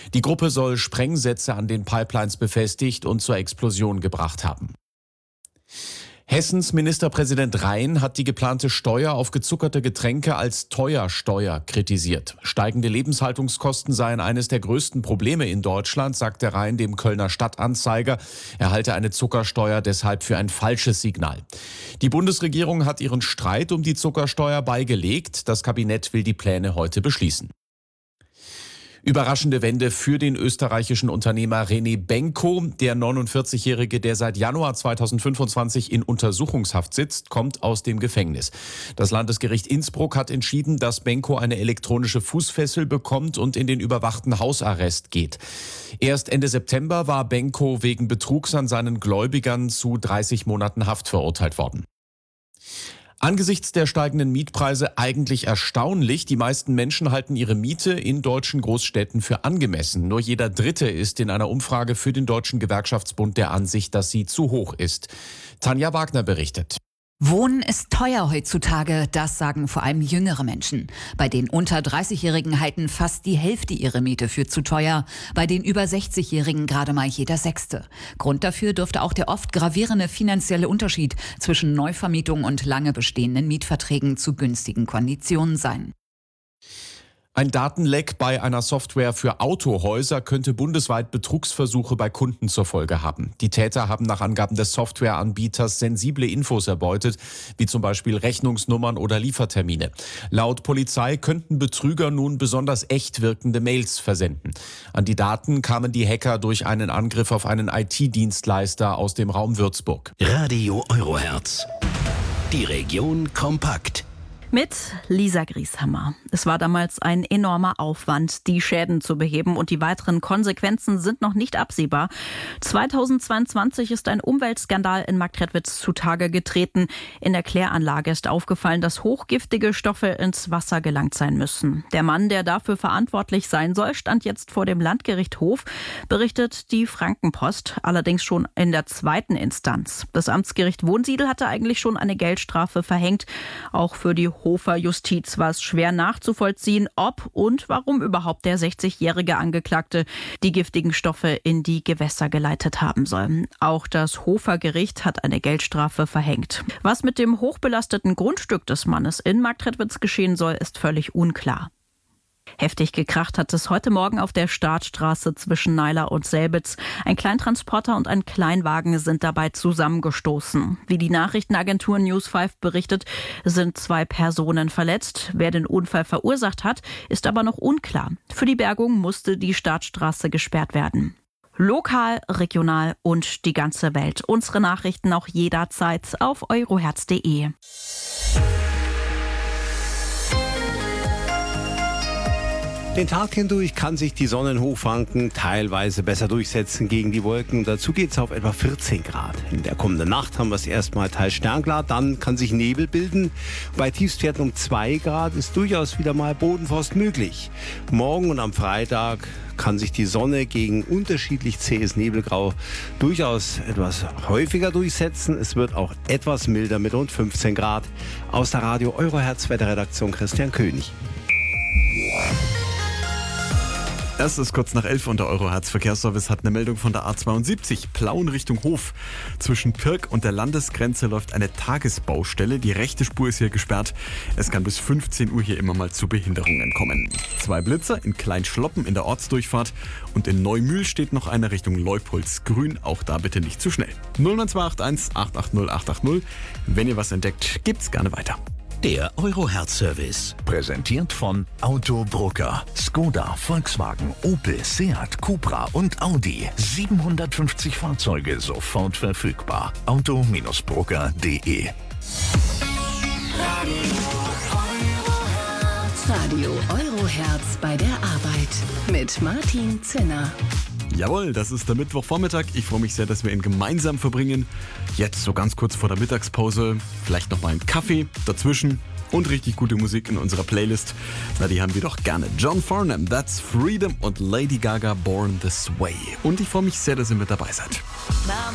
Die Gruppe soll Sprengsätze an den Pipelines befestigt und zur Explosion gebracht haben. Hessens Ministerpräsident Rhein hat die geplante Steuer auf gezuckerte Getränke als Teuersteuer kritisiert. Steigende Lebenshaltungskosten seien eines der größten Probleme in Deutschland, sagte Rhein dem Kölner Stadtanzeiger. Er halte eine Zuckersteuer deshalb für ein falsches Signal. Die Bundesregierung hat ihren Streit um die Zuckersteuer beigelegt. Das Kabinett will die Pläne heute beschließen. Überraschende Wende für den österreichischen Unternehmer René Benko. Der 49-Jährige, der seit Januar 2025 in Untersuchungshaft sitzt, kommt aus dem Gefängnis. Das Landesgericht Innsbruck hat entschieden, dass Benko eine elektronische Fußfessel bekommt und in den überwachten Hausarrest geht. Erst Ende September war Benko wegen Betrugs an seinen Gläubigern zu 30 Monaten Haft verurteilt worden. Angesichts der steigenden Mietpreise eigentlich erstaunlich. Die meisten Menschen halten ihre Miete in deutschen Großstädten für angemessen. Nur jeder Dritte ist in einer Umfrage für den Deutschen Gewerkschaftsbund der Ansicht, dass sie zu hoch ist. Tanja Wagner berichtet. Wohnen ist teuer heutzutage, das sagen vor allem jüngere Menschen. Bei den unter 30-Jährigen halten fast die Hälfte ihre Miete für zu teuer, bei den über 60-Jährigen gerade mal jeder Sechste. Grund dafür dürfte auch der oft gravierende finanzielle Unterschied zwischen Neuvermietung und lange bestehenden Mietverträgen zu günstigen Konditionen sein. Ein Datenleck bei einer Software für Autohäuser könnte bundesweit Betrugsversuche bei Kunden zur Folge haben. Die Täter haben nach Angaben des Softwareanbieters sensible Infos erbeutet, wie zum Beispiel Rechnungsnummern oder Liefertermine. Laut Polizei könnten Betrüger nun besonders echt wirkende Mails versenden. An die Daten kamen die Hacker durch einen Angriff auf einen IT-Dienstleister aus dem Raum Würzburg. Radio Eurohertz. Die Region kompakt. Mit Lisa Grieshammer. Es war damals ein enormer Aufwand, die Schäden zu beheben, und die weiteren Konsequenzen sind noch nicht absehbar. 2022 ist ein Umweltskandal in Marktredwitz zutage getreten. In der Kläranlage ist aufgefallen, dass hochgiftige Stoffe ins Wasser gelangt sein müssen. Der Mann, der dafür verantwortlich sein soll, stand jetzt vor dem Landgericht Hof, berichtet die Frankenpost, allerdings schon in der zweiten Instanz. Das Amtsgericht Wunsiedel hatte eigentlich schon eine Geldstrafe verhängt. Auch für die Hofer Justiz war es schwer nachzuvollziehen, ob und warum überhaupt der 60-jährige Angeklagte die giftigen Stoffe in die Gewässer geleitet haben soll. Auch das Hofer Gericht hat eine Geldstrafe verhängt. Was mit dem hochbelasteten Grundstück des Mannes in Marktredwitz geschehen soll, ist völlig unklar. Heftig gekracht hat es heute Morgen auf der Startstraße zwischen Naila und Selbitz. Ein Kleintransporter und ein Kleinwagen sind dabei zusammengestoßen. Wie die Nachrichtenagentur News 5 berichtet, sind 2 Personen verletzt. Wer den Unfall verursacht hat, ist aber noch unklar. Für die Bergung musste die Startstraße gesperrt werden. Lokal, regional und die ganze Welt. Unsere Nachrichten auch jederzeit auf eurohertz.de. Den Tag hindurch kann sich die Sonne in Hochfranken teilweise besser durchsetzen gegen die Wolken. Dazu geht es auf etwa 14 Grad. In der kommenden Nacht haben wir es erstmal teils sternklar, dann kann sich Nebel bilden. Bei Tiefstwerten um 2 Grad ist durchaus wieder mal Bodenfrost möglich. Morgen und am Freitag kann sich die Sonne gegen unterschiedlich zähes Nebelgrau durchaus etwas häufiger durchsetzen. Es wird auch etwas milder mit rund 15 Grad. Aus der Radio Eurohertz Wetterredaktion Christian König. Es ist kurz nach 11 und der Eurohertz Verkehrsservice hat eine Meldung von der A72 Plauen Richtung Hof. Zwischen Pirk und der Landesgrenze läuft eine Tagesbaustelle. Die rechte Spur ist hier gesperrt. Es kann bis 15 Uhr hier immer mal zu Behinderungen kommen. 2 Blitzer in Kleinschloppen in der Ortsdurchfahrt und in Neumühl steht noch eine Richtung Leupoldsgrün. Auch da bitte nicht zu schnell. 09281 880 880. Wenn ihr was entdeckt, gebt's gerne weiter. Der Eurohertz-Service, präsentiert von Autobrucker, Skoda, Volkswagen, Opel, Seat, Cupra und Audi. 750 Fahrzeuge sofort verfügbar. Auto-Brucker.de. Radio Eurohertz bei der Arbeit mit Martin Zinner. Jawohl, das ist der Mittwochvormittag. Ich freue mich sehr, dass wir ihn gemeinsam verbringen. Jetzt so ganz kurz vor der Mittagspause, vielleicht noch mal einen Kaffee dazwischen und richtig gute Musik in unserer Playlist. Na, die haben wir doch gerne. John Farnham, That's Freedom und Lady Gaga, Born This Way. Und ich freue mich sehr, dass ihr mit dabei seid. Now